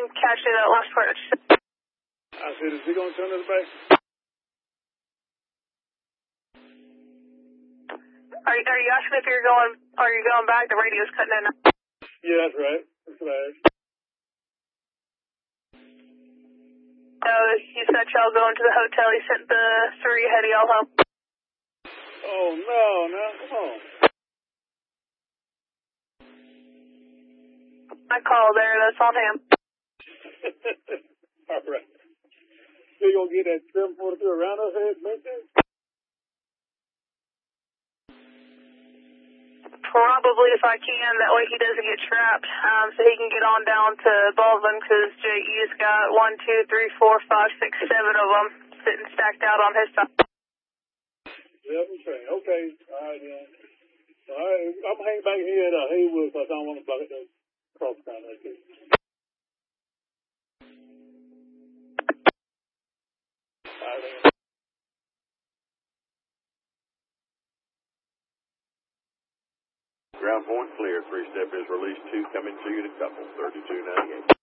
didn't catch that last part. I said, is he going to turn us back? Are you asking if are you going back? The radio's cutting in. Yeah, that's right. That's what I asked. So you said y'all going to the hotel. He sent the 3 ahead of y'all home. Oh, no, come on. I called there. That's on him. All right. So you going to get that 742 around us head, Memphis? Probably if I can. That way he doesn't get trapped. So he can get on down to Baldwin because JE's got 1, 2, 3, 4, 5, 6, 7 of them sitting stacked out on his side. Yeah, okay. All right, then. All right, I'm hanging back here at Haywood because I don't want to block it cross town right there. All right, Ground point clear. 3-step is released 2 coming to you to couple 3298.